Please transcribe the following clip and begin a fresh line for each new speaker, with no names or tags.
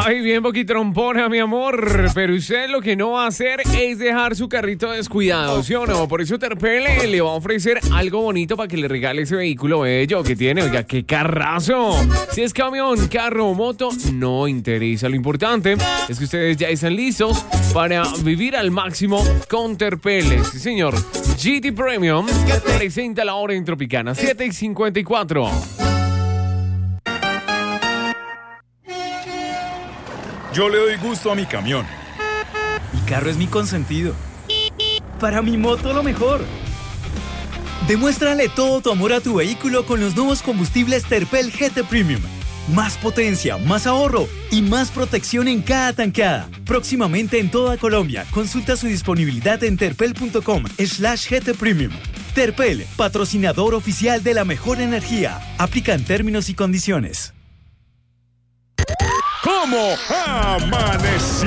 Ay, bien boquitrompona, mi amor. Pero usted lo que no va a hacer es dejar su carrito descuidado, ¿sí o no? Por eso Terpele le va a ofrecer algo bonito para que le regale ese vehículo bello que tiene. Oiga, qué carrazo. Si es camión, carro o moto, no interesa. Lo importante es que ustedes ya están listos para vivir al máximo con Terpele. Sí, señor. GT Premium presenta la hora en Tropicana, 7:54.
Yo le doy gusto a mi camión.
Mi carro es mi consentido. Para mi moto lo mejor. Demuéstrale todo tu amor a tu vehículo con los nuevos combustibles Terpel GT Premium. Más potencia, más ahorro y más protección en cada tankada. Próximamente en toda Colombia. Consulta su disponibilidad en terpel.com/GT Premium. Terpel, patrocinador oficial de la mejor energía. Aplican términos y condiciones.
¿Cómo amaneció?